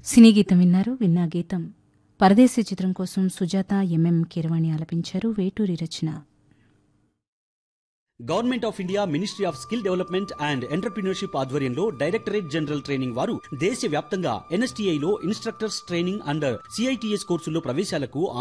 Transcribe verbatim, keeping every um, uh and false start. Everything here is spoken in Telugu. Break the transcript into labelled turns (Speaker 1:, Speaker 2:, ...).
Speaker 1: సినీ గీతం విన్నారు. విన్న గీతం పరదేశీ చిత్రం కోసం Sujatha MM Keeravani ఆలపించారు. Veturi Rachana.
Speaker 2: Government of India ministry of skill development and entrepreneurship ఆధ్వర్యంలో డైరెక్టరేట్ జనరల్ ట్రైనింగ్ వారు దేశవ్యాప్తంగా ఎన్ఎస్టీఐలో ఇన్స్ట్రక్టర్స్ ట్రైనింగ్ అండ్ సిఐటిఎస్ కోర్సుల్లో ప్రవేశాలకు